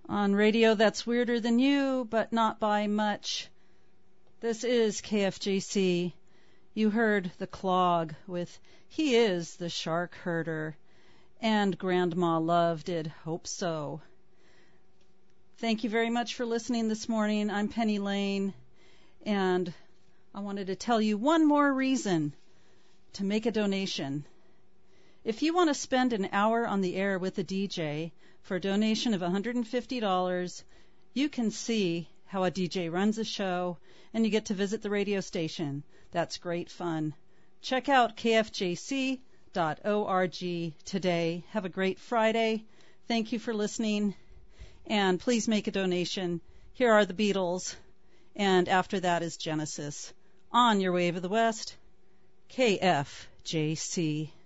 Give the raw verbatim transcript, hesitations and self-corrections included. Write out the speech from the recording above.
On radio that's weirder than you, but not by much. This is K F J C. You heard The Clog with He Is the Shark Herder, and Grandma Love did Hope So. Thank you very much for listening this morning. I'm Penny Lane, and I wanted to tell you one more reason to make a donation. If you want to spend an hour on the air with a D J for a donation of one hundred fifty dollars, you can see how a D J runs a show, and you get to visit the radio station. That's great fun. Check out K F J C dot org today. Have a great Friday. Thank you for listening, and please make a donation. Here are the Beatles, and after that is Genesis. On your Wave of the West, K F J C.